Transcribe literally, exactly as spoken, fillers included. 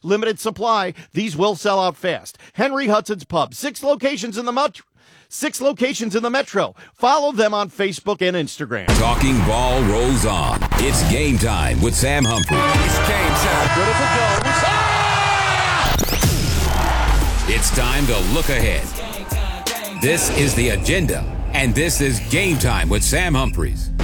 limited supply. These will sell out fast. Henry Hudson's Pub, six locations in the metro. Six locations in the metro. Follow them on Facebook and Instagram. Talking ball rolls on. It's game time with Sam Humphrey. It's game time. Good if it goes. It's time to look ahead. This is The Agenda, and this is Game Time with Sam Humphreys.